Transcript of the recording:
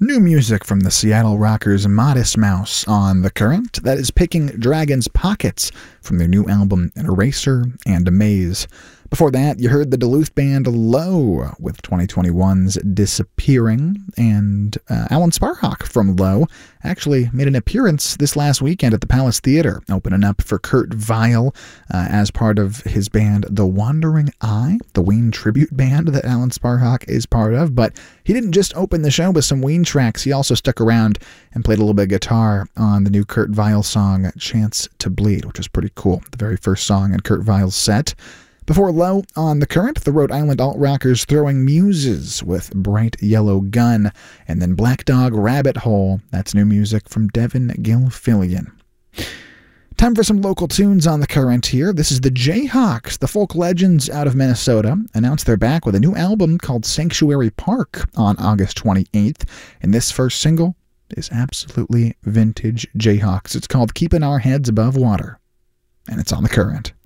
New music from the Seattle rockers Modest Mouse on The Current. That is Picking Dragon's Pockets from their new album An Eraser and a Maze. Before that, you heard the Duluth band Low with 2021's Disappearing, and Alan Sparhawk from Low actually made an appearance this last weekend at the Palace Theater, opening up for Kurt Vile as part of his band The Wandering Eye, the Ween tribute band that Alan Sparhawk is part of. But he didn't just open the show with some Ween tracks, he also stuck around and played a little bit of guitar on the new Kurt Vile song Chance to Bleed, which was pretty cool, the very first song in Kurt Vile's set. Before Low on The Current, the Rhode Island alt-rockers Throwing Muses with Bright Yellow Gun, and then Black Dog Rabbit Hole, that's new music from Devin Gilfillian. Time for some local tunes on The Current here. This is the Jayhawks, the folk legends out of Minnesota, announced they're back with a new album called Sanctuary Park on August 28th, and this first single is absolutely vintage Jayhawks. It's called Keeping Our Heads Above Water, and it's on The Current.